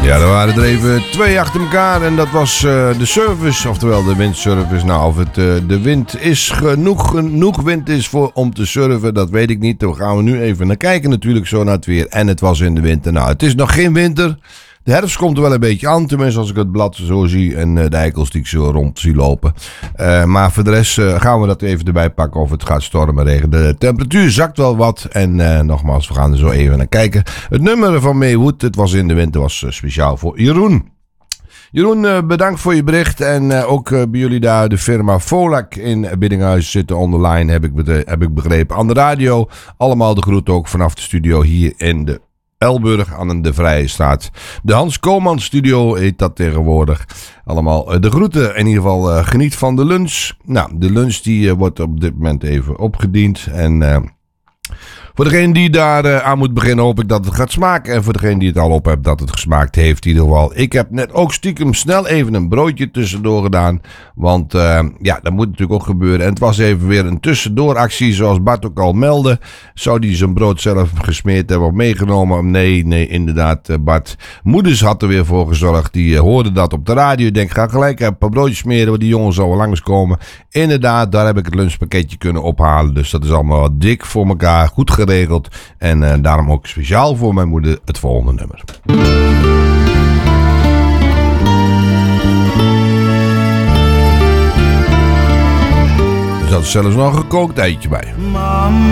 Ja, er waren er even 2 achter elkaar en dat was de service, oftewel de windsurfers. Nou, of het de wind is genoeg wind is om te surfen, dat weet ik niet. Daar gaan we nu even naar kijken natuurlijk, zo naar het weer. En het was in de winter. Nou, het is nog geen winter. De herfst komt er wel een beetje aan, tenminste als ik het blad zo zie en de eikels die ik zo rond zie lopen. Maar voor de rest gaan we dat even erbij pakken of het gaat stormen, regenen. De temperatuur zakt wel wat en nogmaals, we gaan er zo even naar kijken. Het nummer van Maywood, het was in de winter, was speciaal voor Jeroen. Jeroen, bedankt voor je bericht. En ook bij jullie daar, de firma Volak in Biddinghuis zitten online, heb ik begrepen. Aan de radio, allemaal de groet ook vanaf de studio hier in de Elburg aan de Vrije Straat. De Hans Koolman Studio heet dat tegenwoordig. Allemaal de groeten. In ieder geval geniet van de lunch. Nou, de lunch die wordt op dit moment even opgediend. En voor degene die daar aan moet beginnen hoop ik dat het gaat smaken. En voor degene die het al op hebt dat het gesmaakt heeft in ieder geval. Ik heb net ook stiekem snel even een broodje tussendoor gedaan. Want ja, dat moet natuurlijk ook gebeuren. En het was even weer een tussendooractie zoals Bart ook al meldde. Zou die zijn brood zelf gesmeerd hebben of meegenomen? Nee, inderdaad Bart. Moeders had er weer voor gezorgd. Die hoorde dat op de radio. Ik denk, ga gelijk een paar broodjes smeren. Want die jongens zal wel langskomen. Inderdaad, daar heb ik het lunchpakketje kunnen ophalen. Dus dat is allemaal wat dik voor elkaar. Goed geregeld. En daarom ook speciaal voor mijn moeder het volgende nummer. Er zat zelfs nog een gekookt eitje bij.